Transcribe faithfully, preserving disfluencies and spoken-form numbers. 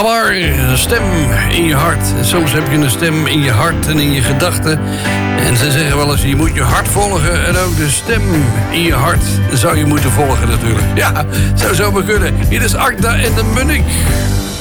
Lamar, een stem in je hart. Soms heb je een stem in je hart en in je gedachten. En ze zeggen wel eens, je moet je hart volgen. En ook de stem in je hart zou je moeten volgen natuurlijk. Ja, zou zomaar kunnen. Hier is Agda en de Munnik.